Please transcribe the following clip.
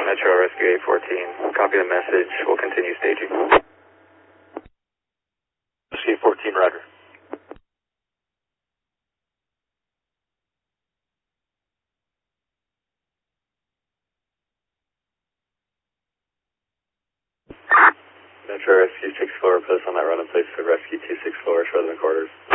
Metro Rescue 814. Copy the message. We'll continue staging. Rescue 814, roger. Metro Rescue 6 floor, post on that run in place for Rescue 26 floor, show them the quarters.